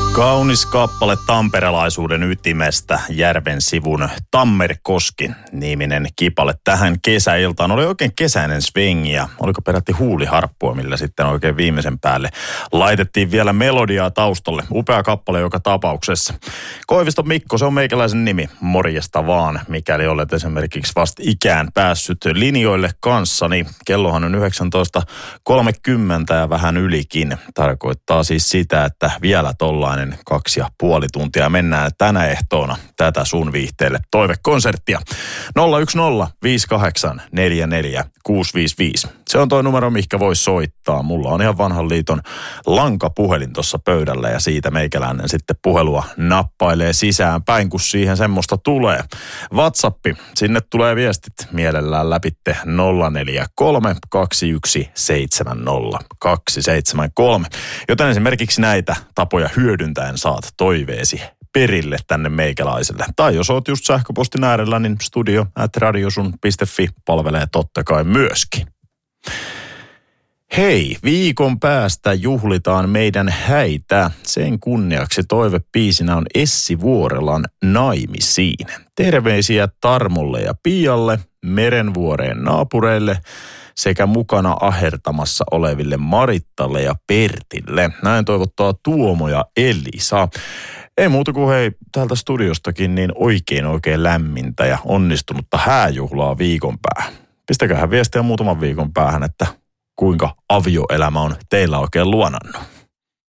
Kaunis kappale tamperelaisuuden ytimestä, Järven sivun Tammerkoski-niminen kipale tähän kesäiltaan. Oli oikein kesäinen swingi ja oliko peräti huuliharppua, millä sitten oikein viimeisen päälle laitettiin vielä melodiaa taustalle. Upea kappale joka tapauksessa. Koiviston Mikko, se on meikäläisen nimi. Morjesta vaan, mikäli olet esimerkiksi vasta ikään päässyt linjoille kanssani. Kellohan on 19.30 ja vähän ylikin. Tarkoittaa siis sitä, että vielä tollainen 2,5 tuntia mennään tänä ehtoona tätä sun viihteelle toivekonserttia. 010 58 44 655. Se on toi numero, mihinkä voi soittaa. Mulla on ihan vanhan liiton lankapuhelin tuossa pöydällä ja siitä meikäläinen sitten puhelua nappailee sisään päin, kun siihen semmoista tulee. WhatsAppi, sinne tulee viestit mielellään läpitte 043 2170 273. Joten esimerkiksi näitä tapoja hyödyntäen saat toiveesi perille tänne meikäläiselle. Tai jos oot just sähköpostin äärellä, niin studio@radiosun.fi palvelee totta kai myöskin. Hei, viikon päästä juhlitaan meidän häitä. Sen kunniaksi toivebiisinä on Essi Vuorelan Naimisiin. Terveisiä Tarmolle ja Pialle, Merenvuoreen naapureille sekä mukana ahertamassa oleville Marittalle ja Pertille. Näin toivottaa Tuomo ja Elisa. Ei muuta kuin hei, täältä studiostakin niin oikein lämmintä ja onnistunutta hääjuhlaa viikon päähän. Pistäköhän viestiä muutaman viikon päähän, että kuinka avioelämä on teillä oikein luonannut.